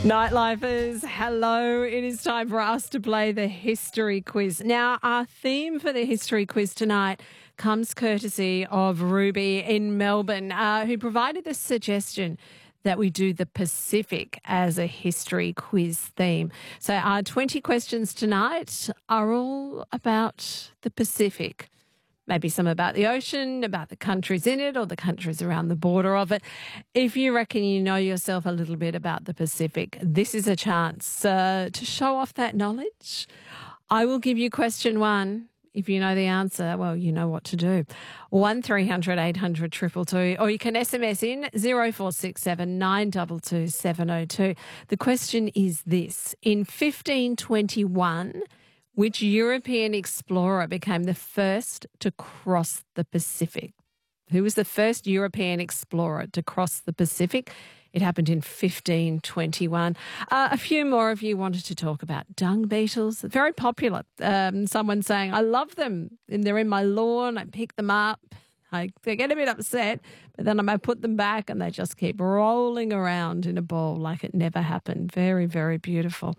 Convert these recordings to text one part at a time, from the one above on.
Nightlifers, hello. It is time for us to play the history quiz. Now, our theme for the history quiz tonight comes courtesy of Ruby in Melbourne, who provided the suggestion that we do the Pacific as a history quiz theme. So our 20 questions tonight are all about the Pacific. Maybe some about the ocean, about the countries in it or the countries around the border of it. If you reckon you know yourself a little bit about the Pacific, this is a chance to show off that knowledge. I will give you question one. If you know the answer, well, you know what to do. 1300 800 222, or you can SMS in 0467 922 702. The question is this. In 1521, which European explorer became the first to cross the Pacific? Who was the first European explorer to cross the Pacific? It happened in 1521. A few more of you wanted to talk about dung beetles. Very popular. Someone saying, I love them, and they're in my lawn. I pick them up. They get a bit upset, but then I might put them back and they just keep rolling around in a ball like it never happened. Very, very beautiful.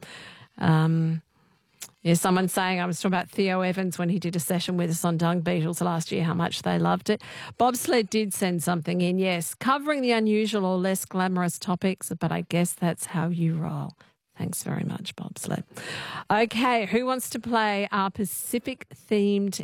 Someone saying, I was talking about Theo Evans when he did a session with us on dung beetles last year, how much they loved it. Bobsled did send something in, yes, covering the unusual or less glamorous topics, but I guess that's how you roll. Thanks very much, Bobsled. Okay, who wants to play our Pacific-themed